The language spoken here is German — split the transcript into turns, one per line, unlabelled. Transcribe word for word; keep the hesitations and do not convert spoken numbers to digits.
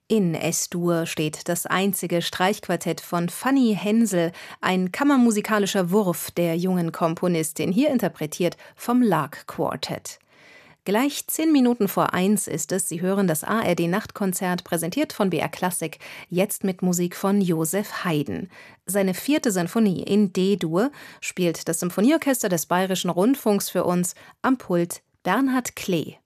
In Es-Dur steht das einzige Streichquartett von Fanny Hensel, ein kammermusikalischer Wurf der jungen Komponistin, hier interpretiert vom Lark Quartet. Gleich zehn Minuten vor eins ist es, Sie hören das A R D-Nachtkonzert, präsentiert von B R Klassik, jetzt mit Musik von Joseph Haydn. Seine vierte Sinfonie in D-Dur spielt das Symphonieorchester des Bayerischen Rundfunks für uns, am Pult Bernhard Klee.